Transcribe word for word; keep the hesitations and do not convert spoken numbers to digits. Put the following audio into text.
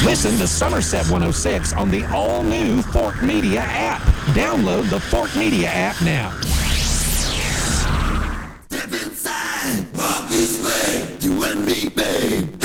Listen to Somerset one oh six on the all-new Fork Media app. Download the Fork Media app now.